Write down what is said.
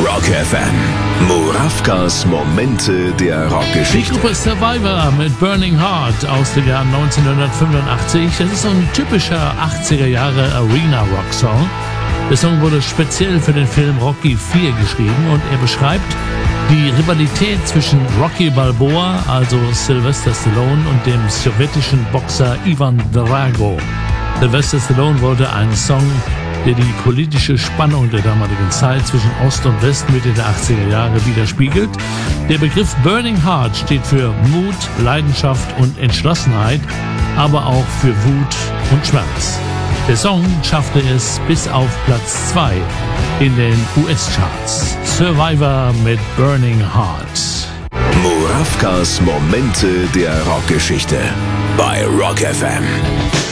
Rock FM. Murawkas Momente der Die Rockgeschichte. Gruppe Survivor mit Burning Heart aus dem Jahr 1985. Das ist so ein typischer 80er Jahre Arena-Rock-Song. Der Song wurde speziell für den Film Rocky IV geschrieben und er beschreibt die Rivalität zwischen Rocky Balboa, also Sylvester Stallone, und dem sowjetischen Boxer Ivan Drago. Sylvester Stallone wollte einen Song, der die politische Spannung der damaligen Zeit zwischen Ost und West Mitte der 80er Jahre widerspiegelt. Der Begriff Burning Heart steht für Mut, Leidenschaft und Entschlossenheit, aber auch für Wut und Schmerz. Der Song schaffte es bis auf Platz 2 in den US-Charts. Survivor mit Burning Heart. Murawkas Momente der Rockgeschichte bei Rock FM.